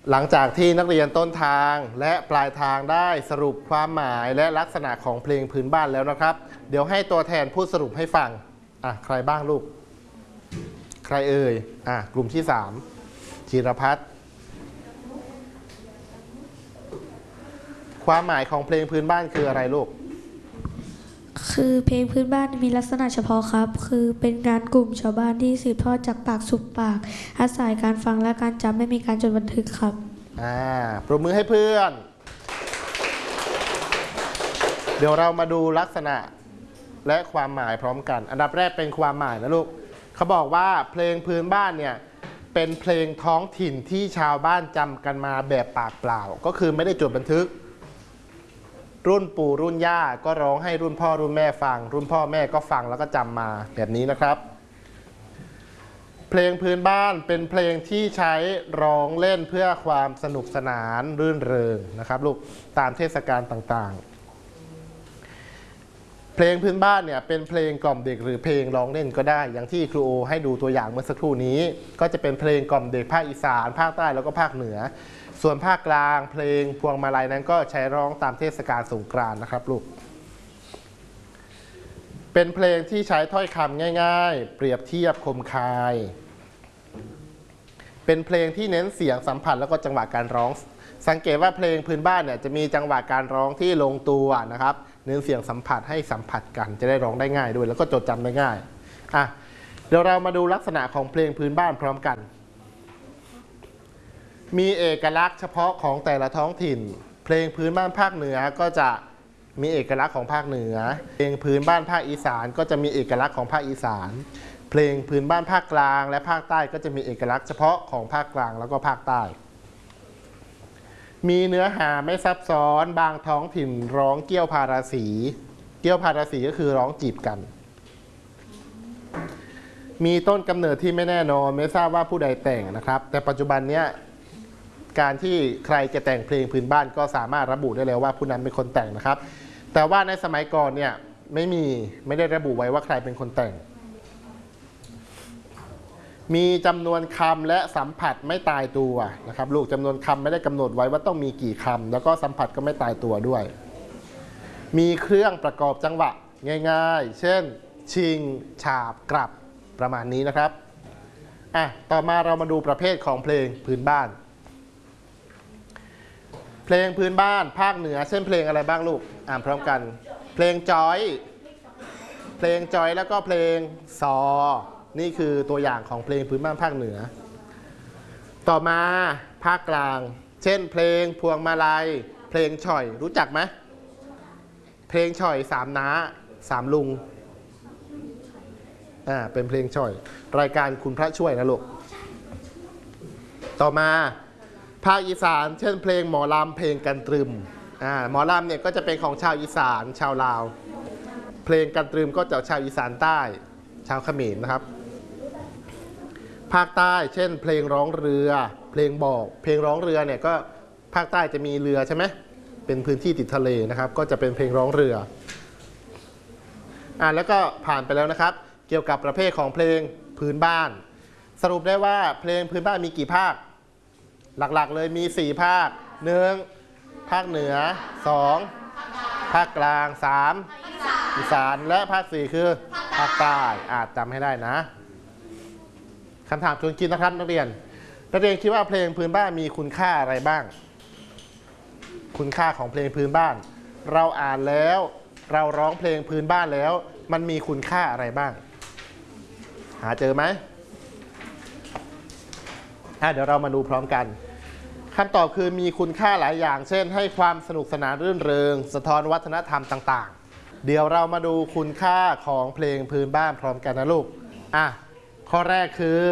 หลังจากที่นักเรียนต้นทางและปลายทางได้สรุปความหมายและลักษณะของเพลงพื้นบ้านแล้วนะครับเดี๋ยวให้ตัวแทนพูดสรุปให้ฟังใครบ้างลูกใครเอ่ยกลุ่มที่3ธีรพัฒน์ความหมายของเพลงพื้นบ้านคืออะไรลูกคือเพลงพื้นบ้านมีลักษณะเฉพาะครับคือเป็นงานกลุ่มชาวบ้านที่สืบทอดจากปากสู่ปากอาศัยการฟังและการจำไม่มีการจดบันทึกครับปรบมือให้เพื่อนเดี๋ยวเรามาดูลักษณะและความหมายพร้อมกันอันดับแรกเป็นความหมายนะลูกเขาบอกว่าเพลงพื้นบ้านเนี่ยเป็นเพลงท้องถิ่นที่ชาวบ้านจำกันมาแบบปากเปล่าก็คือไม่ได้จดบันทึกรุ่นปู่รุ่นย่าก็ร้องให้รุ่นพ่อรุ่นแม่ฟังรุ่นพ่อแม่ก็ฟังแล้วก็จำมาแบบนี้นะครับเพลงพื้นบ้านเป็นเพลงที่ใช้ร้องเล่นเพื่อความสนุกสนานรื่นเริงนะครับลูกตามเทศกาลต่างๆเพลงพื้นบ้านเนี่ยเป็นเพลงกล่อมเด็กหรือเพลงร้องเล่นก็ได้อย่างที่ครูโอให้ดูตัวอย่างเมื่อสักครู่นี้ก็จะเป็นเพลงกล่อมเด็กภาคอีสานภาคใต้แล้วก็ภาคเหนือส่วนภาคกลางเพลงพวงมาลัยนั้นก็ใช้ร้องตามเทศกาลสงกรานต์นะครับลูกเป็นเพลงที่ใช้ถ้อยคำง่ายๆเปรียบเทียบคมคายเป็นเพลงที่เน้นเสียงสัมผัสแล้วก็จังหวะการร้องสังเกตว่าเพลงพื้นบ้านเนี่ยจะมีจังหวะการร้องที่ลงตัวนะครับเน้นเสียงสัมผัสให้สัมผัสกันจะได้ร้องได้ง่ายด้วยแล้วก็จดจำได้ง่ายเดี๋ยวเรามาดูลักษณะของเพลงพื้นบ้านพร้อมกันมีเอกลักษณ์เฉพาะของแต่ละท้องถิ่นเพลงพื้นบ้านภาคเหนือก็จะมีเอกลักษณ์ของภาคเหนือเพลงพื้นบ้านภาคอีสานก็จะมีเอกลักษณ์ของภาคอีสานเพลงพื้นบ้านภาคกลางและภาคใต้ก็จะมีเอกลักษณ์เฉพาะของภาคกลางแล้วก็ภาคใต้มีเนื้อหาไม่ซับซ้อนบางท้องถิ่นร้องเกี่ยวพาราสีเกี่ยวพาราสีก็คือร้องจีบกันมีต้นกำเนิดที่ไม่แน่นอนไม่ทราบว่าผู้ใดแต่งนะครับแต่ปัจจุบันเนี้ยการที่ใครจะแต่งเพลงพื้นบ้านก็สามารถระบุได้แล้วว่าผู้นั้นเป็นคนแต่งนะครับแต่ว่าในสมัยก่อนเนี่ยไม่ได้ระบุไว้ว่าใครเป็นคนแต่งมีจำนวนคำและสัมผัสไม่ตายตัวนะครับลูกจำนวนคำไม่ได้กำหนดไว้ว่าต้องมีกี่คำแล้วก็สัมผัสก็ไม่ตายตัวด้วยมีเครื่องประกอบจังหวะง่ายๆเช่นชิงฉาบกลับประมาณนี้นะครับต่อมาเรามาดูประเภทของเพลงพื้นบ้านเพลงพื้นบ้านภาคเหนือเช่นเพลงอะไรบ้างลูกพร้อมกันเพลงจอยแล้วก็เพลงซอนี่คือตัวอย่างของเพลงพื้นบ้านภาคเหนือต่อมาภาคกลางเช่นเพลงพวงมาลัยเพลงฉ่อยรู้จักไหมเพลงฉ่อย3น้า3ลุงเป็นเพลงฉ่อยรายการคุณพระช่วยนะลูกต่อมาภาคอีสานเช่นเพลงหมอลำเพลงกันตรึมหมอลำเนี่ยก็จะเป็นของชาวอีสานชาวลาวเพลงกันตรึมก็จากชาวอีสานใต้ชาวเขมรนะครับภาคใต้เช่นเพลงร้องเรือเพลงบอกเพลงร้องเรือเนี่ยก็ภาคใต้จะมีเรือใช่ไหมเป็นพื้นที่ติดทะเลนะครับก็จะเป็นเพลงร้องเรือแล้วก็ผ่านไปแล้วนะครับเกี่ยวกับประเภทของเพลงพื้นบ้านสรุปได้ว่าเพลงพื้นบ้านมีกี่ภาคหลักๆเลยมี4ภาค1ภาคเหนือ2ภาคกลาง3อีสานและภาค4คือภาคใต้จำให้ได้นะคำถามชวนคิดนะครับนักเรียนคิดว่าเพลงพื้นบ้านมีคุณค่าอะไรบ้างคุณค่าของเพลงพื้นบ้านเราอ่านแล้วเราร้องเพลงพื้นบ้านแล้วมันมีคุณค่าอะไรบ้างหาเจอไหมเดี๋ยวเรามาดูพร้อมกันคำตอบคือมีคุณค่าหลายอย่างเช่นให้ความสนุกสนานรื่นเริงสะท้อนวัฒนธรรมต่างๆเดี๋ยวเรามาดูคุณค่าของเพลงพื้นบ้านพร้อมกันนะลูกข้อแรกคือ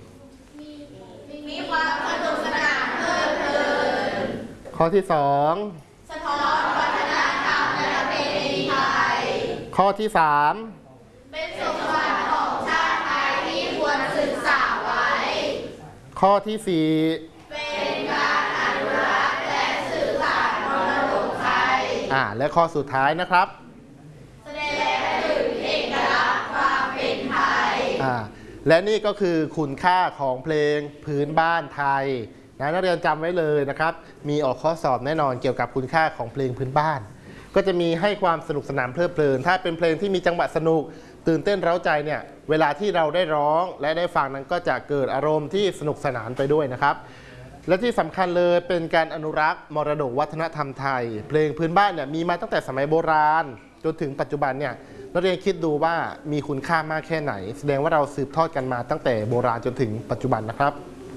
มีความสนุกสนานเพลิดเพลินข้อที่2สะท้อนวัฒนธรรมและประเพณีไทยข้อที่3เป็นสมบัติของชาติไทยที่ควรศึกษาไว้ข้อที่4เป็นการอนุรักษ์และสื่อสารมรดกไทยและข้อสุดท้ายนะครับแสดงถึงเอกลักษณ์ความเป็นไทยและนี่ก็คือคุณค่าของเพลงพื้นบ้านไทยนักเรียนจำไว้เลยนะครับมีออกข้อสอบแน่นอนเกี่ยวกับคุณค่าของเพลงพื้นบ้านก็จะมีให้ความสนุกสนานเพลิดเพลินถ้าเป็นเพลงที่มีจังหวะสนุกตื่นเต้นเร้าใจเนี่ยเวลาที่เราได้ร้องและได้ฟังนั้นก็จะเกิดอารมณ์ที่สนุกสนานไปด้วยนะครับและที่สำคัญเลยเป็นการอนุรักษ์มรดกวัฒนธรรมไทยเพลงพื้นบ้านเนี่ยมีมาตั้งแต่สมัยโบราณจนถึงปัจจุบันเนี่ยนักเรียนคิดดูว่ามีคุณค่ามากแค่ไหนแสดงว่าเราสืบทอดกันมาตั้งแต่โบราณจนถึงปัจจุบันนะครับ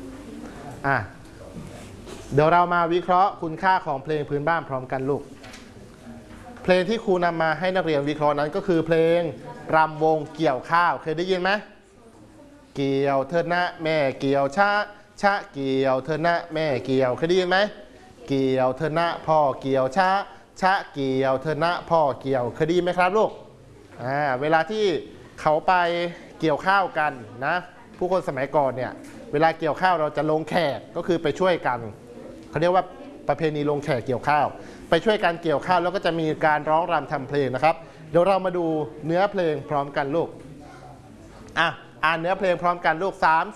เดี๋ยวเรามาวิเคราะห์คุณค่าของเพลงพื้นบ้านพร้อมกันลูกเพลงที่ครูนำมาให้นักเรียนวิเคราะห์นั้นก็คือเพลงรำวงเกี่ยวข้าวเคยได้ยินไหมเกี่ยวเธอนะแม่เกี่ยวชะเกี่ยวเธอนะแม่เกี่ยวเคยได้ยินไหมเกี่ยวเธอนะพ่อเกี่ยวชะเกี่ยวเธอนะพ่อเกี่ยวเคยได้ยินไหมครับลูกเวลาที่เขาไปเกี่ยวข้าวกันนะผู้คนสมัยก่อนเนี่ยเวลาเกี่ยวข้าวเราจะลงแขกก็คือไปช่วยกันเขาเรียกว่าประเพณีลงแขกเกี่ยวข้าวไปช่วยกันเกี่ยวข้าวแล้วก็จะมีการร้องรำทำเพลงนะครับเดี๋ยวเรามาดูเนื้อเพลงพร้อมกันลูกอ่านเนื้อเพลงพร้อมกันลูก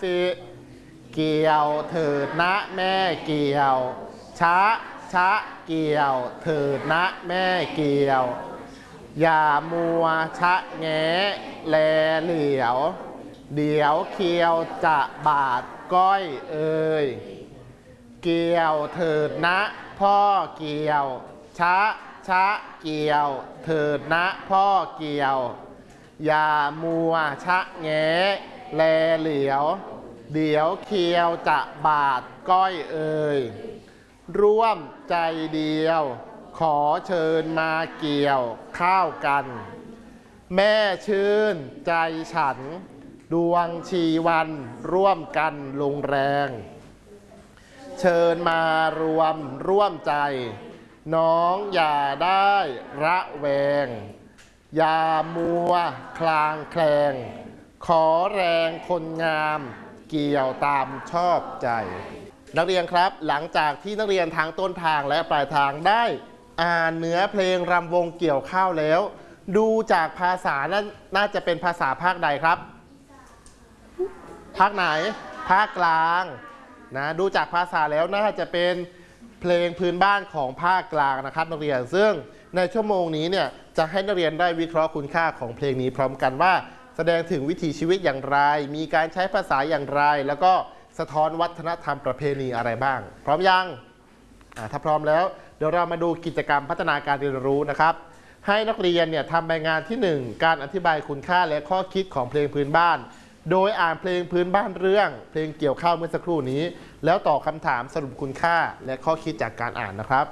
3-4เกี่ยวเถิดนะแม่เกี่ยวชะเกี่ยวเถิดนะแม่เกี่ยวอย่ามัวชะแงแลเหลียวเดี๋ยวเคียวจะบาดก้อยเอ่ยเกี่ยวเถิดนะพ่อเกี่ยวชะเกี่ยวเถิดนะพ่อเกี่ยวอย่ามัวชะแงแลเหลียวเดี๋ยวเคียวจะบาดก้อยเอ่ยร่วมใจเดียวขอเชิญมาเกี่ยวข้าวกันแม่ชื่นใจฉันดวงชีวันร่วมกันลงแรงเชิญมารร่วมใจน้องอย่าได้ระแวงอย่ามัวคลางแคลงขอแรงคนงามเกี่ยวตามชอบใจนักเรียนครับหลังจากที่นักเรียนทั้งต้นทางและปลายทางได้อ่านเนื้อเพลงรำวงเกี่ยวข้าวแล้วดูจากภาษานั้นน่าจะเป็นภาษาภาคใดครับภาคไหนภาคกลางนะดูจากภาษาแล้วน่าจะเป็นเพลงพื้นบ้านของภาคกลางนะครับนักเรียนซึ่งในชั่วโมงนี้เนี่ยจะให้นักเรียนได้วิเคราะห์คุณค่าของเพลงนี้พร้อมกันว่าแสดงถึงวิถีชีวิตอย่างไรมีการใช้ภาษาอย่างไรแล้วก็สะท้อนวัฒนธรรมประเพณีอะไรบ้างพร้อมยังถ้าพร้อมแล้วเดี๋ยวเรามาดูกิจกรรมพัฒนาการเรียนรู้นะครับให้นักเรียนเนี่ยทำใบงานที่ 1การอธิบายคุณค่าและข้อคิดของเพลงพื้นบ้านโดยอ่านเพลงพื้นบ้านเรื่องเพลงเกี่ยวข้าวเมื่อสักครู่นี้แล้วตอบคำถามสรุปคุณค่าและข้อคิดจากการอ่านนะครับ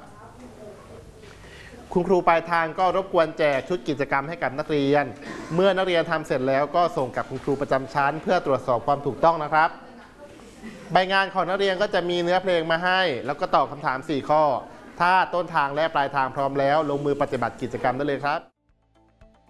คุณครูปลายทางก็รบกวนแจกชุดกิจกรรมให้กับนักเรียนเมื่อนักเรียนทำเสร็จแล้วก็ส่งกับคุณครูประจำชั้นเพื่อตรวจสอบความถูกต้องนะครับใบงานของนักเรียนก็จะมีเนื้อเพลงมาให้แล้วก็ตอบคำถาม4ข้อถ้าต้นทางและปลายทางพร้อมแล้วลงมือปฏิบัติกิจกรรมได้เลยครับ